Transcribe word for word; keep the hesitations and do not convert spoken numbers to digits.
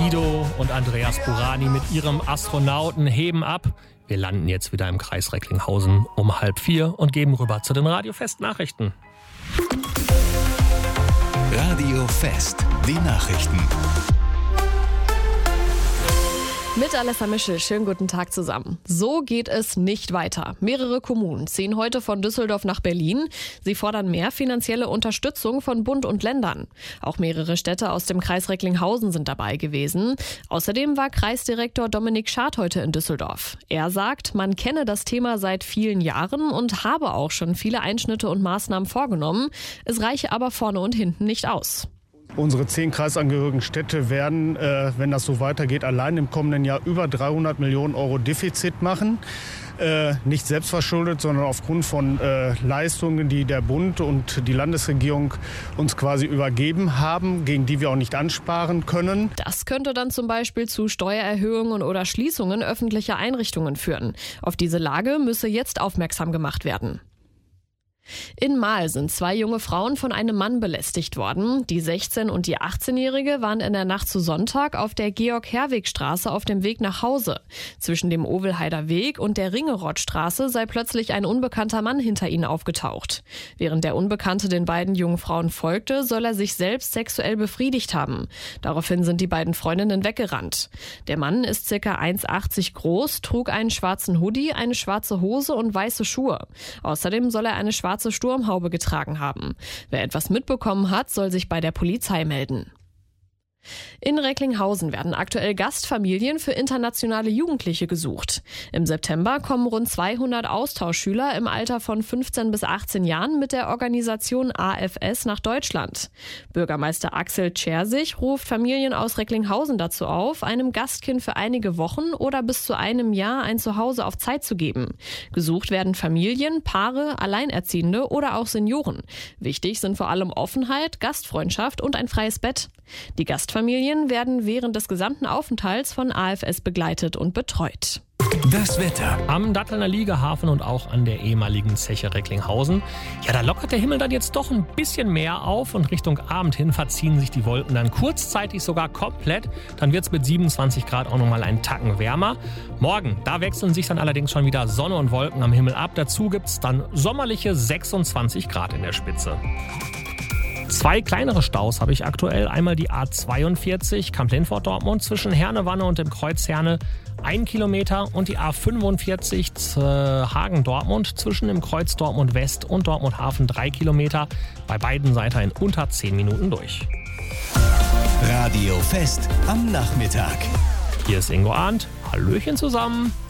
Guido und Andreas Burani mit ihrem Astronauten heben ab. Wir landen jetzt wieder im Kreis Recklinghausen um halb vier und geben rüber zu den Radio-Fest-Nachrichten. Radio Fest, die Nachrichten. Mit Alessa Mischel, schönen guten Tag zusammen. So geht es nicht weiter. Mehrere Kommunen ziehen heute von Düsseldorf nach Berlin. Sie fordern mehr finanzielle Unterstützung von Bund und Ländern. Auch mehrere Städte aus dem Kreis Recklinghausen sind dabei gewesen. Außerdem war Kreisdirektor Dominik Schad heute in Düsseldorf. Er sagt, man kenne das Thema seit vielen Jahren und habe auch schon viele Einschnitte und Maßnahmen vorgenommen. Es reiche aber vorne und hinten nicht aus. Unsere zehn kreisangehörigen Städte werden, äh, wenn das so weitergeht, allein im kommenden Jahr über dreihundert Millionen Euro Defizit machen. Äh, nicht selbstverschuldet, sondern aufgrund von äh, Leistungen, die der Bund und die Landesregierung uns quasi übergeben haben, gegen die wir auch nicht ansparen können. Das könnte dann zum Beispiel zu Steuererhöhungen oder Schließungen öffentlicher Einrichtungen führen. Auf diese Lage müsse jetzt aufmerksam gemacht werden. In Mahl sind zwei junge Frauen von einem Mann belästigt worden. Die sechzehn- und die achtzehnjährige waren in der Nacht zu Sonntag auf der Georg-Herweg-Straße auf dem Weg nach Hause. Zwischen dem Ovelheider Weg und der Ringerottstraße sei plötzlich ein unbekannter Mann hinter ihnen aufgetaucht. Während der Unbekannte den beiden jungen Frauen folgte, soll er sich selbst sexuell befriedigt haben. Daraufhin sind die beiden Freundinnen weggerannt. Der Mann ist ca. eins Komma achtzig groß, trug einen schwarzen Hoodie, eine schwarze Hose und weiße Schuhe. Außerdem soll er eine schwarze schwarze Sturmhaube getragen haben. Wer etwas mitbekommen hat, soll sich bei der Polizei melden. In Recklinghausen werden aktuell Gastfamilien für internationale Jugendliche gesucht. Im September kommen rund zweihundert Austauschschüler im Alter von fünfzehn bis achtzehn Jahren mit der Organisation A F S nach Deutschland. Bürgermeister Axel Czersich ruft Familien aus Recklinghausen dazu auf, einem Gastkind für einige Wochen oder bis zu einem Jahr ein Zuhause auf Zeit zu geben. Gesucht werden Familien, Paare, Alleinerziehende oder auch Senioren. Wichtig sind vor allem Offenheit, Gastfreundschaft und ein freies Bett. Die Gastfamilien werden während des gesamten Aufenthalts von A F S begleitet und betreut. Das Wetter. Am Dattelner Liegehafen und auch an der ehemaligen Zeche Recklinghausen. Ja, da lockert der Himmel dann jetzt doch ein bisschen mehr auf und Richtung Abend hin verziehen sich die Wolken dann kurzzeitig sogar komplett. Dann wird es mit siebenundzwanzig Grad auch nochmal einen Tacken wärmer. Morgen, da wechseln sich dann allerdings schon wieder Sonne und Wolken am Himmel ab. Dazu gibt es dann sommerliche sechsundzwanzig Grad in der Spitze. Zwei kleinere Staus habe ich aktuell. Einmal die A zweiundvierzig Kamp-Lindfort-Dortmund zwischen Hernewanne und dem Kreuz Herne ein Kilometer und die A fünfundvierzig Hagen-Dortmund zwischen dem Kreuz Dortmund West und Dortmund Hafen drei Kilometer. Bei beiden seid ihr in unter zehn Minuten durch. Radio Fest am Nachmittag. Hier ist Ingo Arndt. Hallöchen zusammen.